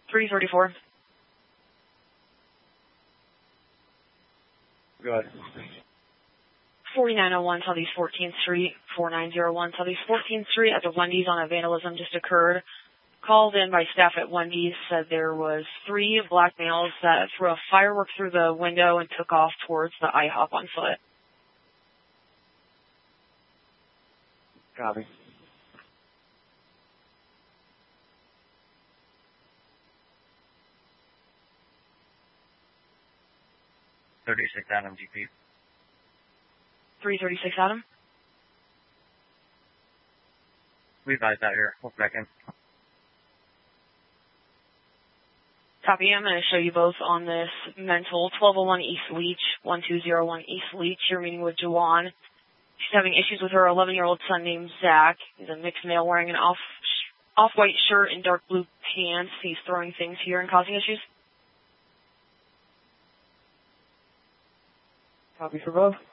334. Go ahead. 4901 Southeast 14th Street, 4901 Southeast 14th Street at the Wendy's on a vandalism just occurred. Called in by staff at Wendy's, said there was 3 black males that threw a firework through the window and took off towards the IHOP on foot. Copy. Adam GP. 336 Adam. We advised out here. We'll back in. Copy. I'm going to show you both on this mental 1201 East Leach, 1201 East Leach. You're meeting with Jawan. She's having issues with her 11-year-old son named Zach. He's a mixed male wearing an off-white shirt and dark blue pants. He's throwing things here and causing issues. Copy for both.